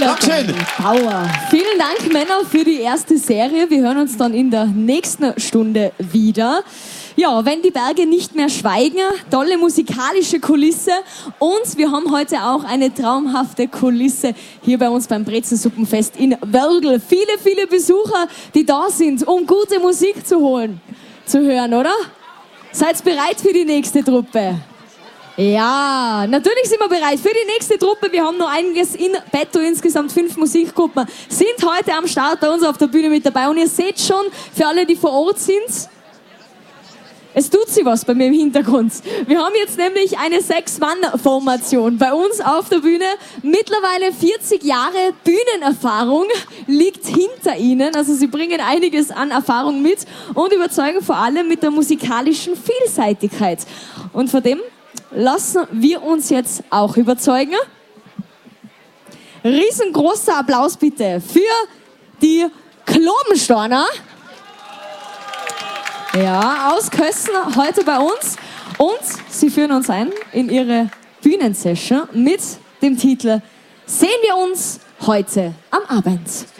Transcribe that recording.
Dankeschön. Power. Vielen Dank, Männer, für die erste Serie. Wir hören uns dann in der nächsten Stunde wieder. Ja, wenn die Berge nicht mehr schweigen, tolle musikalische Kulisse und wir haben heute auch eine traumhafte Kulisse hier bei uns beim Brezensuppenfest in Wörgl. Viele, viele Besucher, die da sind, um gute Musik zu hören, oder? Seid bereit für die nächste Truppe? Ja, natürlich sind wir bereit für die nächste Truppe. Wir haben noch einiges in petto. Insgesamt 5 Musikgruppen sind heute am Start bei uns auf der Bühne mit dabei. Und ihr seht schon, für alle, die vor Ort sind, es tut sich was bei mir im Hintergrund. Wir haben jetzt nämlich eine 6-Mann-Formation bei uns auf der Bühne. Mittlerweile 40 Jahre Bühnenerfahrung liegt hinter ihnen. Also sie bringen einiges an Erfahrung mit und überzeugen vor allem mit der musikalischen Vielseitigkeit. Und von dem lassen wir uns jetzt auch überzeugen. Riesengroßer Applaus bitte für die Klobenstorner. Ja, aus Kössen heute bei uns. Und sie führen uns ein in ihre Bühnensession mit dem Titel Sehen wir uns heute am Abend.